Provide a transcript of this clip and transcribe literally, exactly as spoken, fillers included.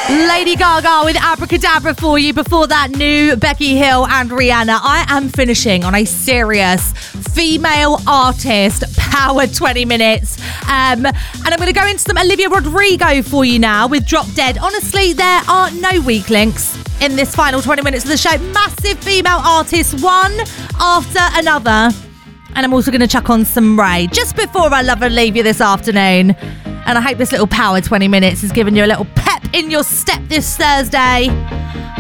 Lady Gaga with Abracadabra for you. Before that, new Becky Hill and Rihanna. I am finishing on a serious female artist power twenty minutes. Um, and I'm going to go into some Olivia Rodrigo for you now with Drop Dead. Honestly, there are no weak links in this final twenty minutes of the show. Massive female artists, one after another. And I'm also going to chuck on some Ray just before I love and leave you this afternoon. And I hope this little power twenty minutes has given you a little pep in your step this Thursday.